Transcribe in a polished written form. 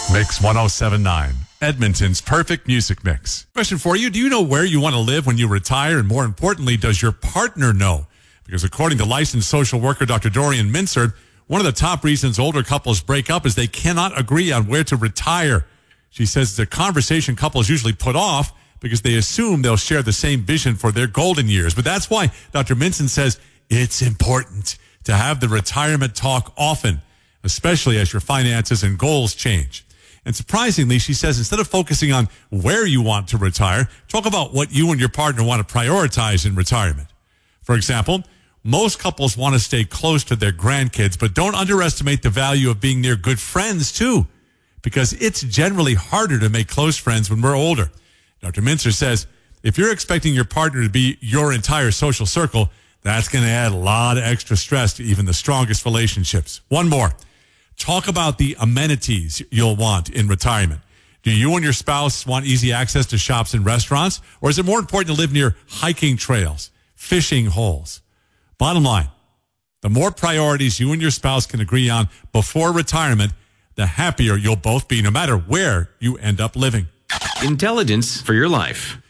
Mix 1079, Edmonton's perfect music mix. Question for you. Do you know where you want to live when you retire? And more importantly, does your partner know? Because according to licensed social worker Dr. Dorian Mincer, one of the top reasons older couples break up is they cannot agree on where to retire. She says it's a conversation couples usually put off because they assume they'll share the same vision for their golden years. But that's why Dr. Mincer says it's important to have the retirement talk often, especially as your finances and goals change. And surprisingly, she says, instead of focusing on where you want to retire, talk about what you and your partner want to prioritize in retirement. For example, most couples want to stay close to their grandkids, but don't underestimate the value of being near good friends, too, because it's generally harder to make close friends when we're older. Dr. Mincer says, if you're expecting your partner to be your entire social circle, that's going to add a lot of extra stress to even the strongest relationships. One more. Talk about the amenities you'll want in retirement. Do you and your spouse want easy access to shops and restaurants? Or is it more important to live near hiking trails, fishing holes? Bottom line, the more priorities you and your spouse can agree on before retirement, the happier you'll both be, no matter where you end up living. Intelligence for your life.